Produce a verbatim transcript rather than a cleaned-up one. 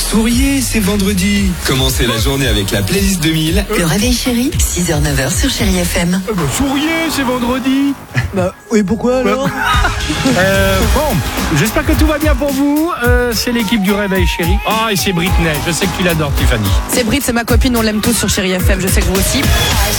Souriez, c'est vendredi. Commencez la journée avec la playlist deux mille. Le réveil chéri, six heures neuf heures sur Chérie F M. Euh, bah, souriez, c'est vendredi. Bah oui, pourquoi alors? euh, Bon, j'espère que tout va bien pour vous. Euh, c'est l'équipe du réveil chéri. Ah, et c'est Britney, je sais que tu l'adores, Tiffany. C'est Brit, c'est ma copine, on l'aime tous sur Chérie F M, je sais que vous aussi.